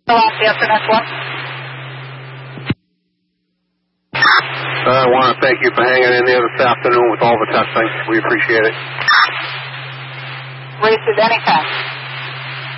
Answer next one. I want to thank you for hanging in there this afternoon with all the testing. We appreciate it. Races anytime.